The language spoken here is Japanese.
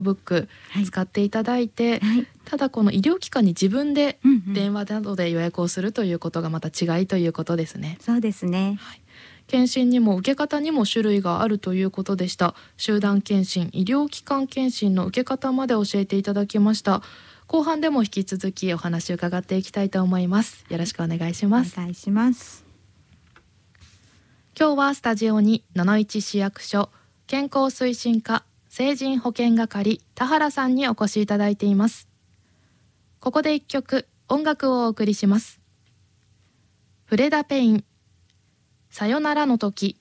ブックはい使っていただいて、 はいただこの医療機関に自分でうんうん電話などで予約をするということがまた違いということですね。 そうですね。 検診にも受け方にも種類があるということでした。集団検診、医療機関検診の受け方まで教えていただきました。後半でも引き続きお話を伺っていきたいと思います。よろしくお願いします。 お願いします。 今日はスタジオに野々市市役所健康推進課成人保健係田原さんにお越しいただいています。ここで一曲音楽をお送りします。フレダ・ペイン、さよならの時。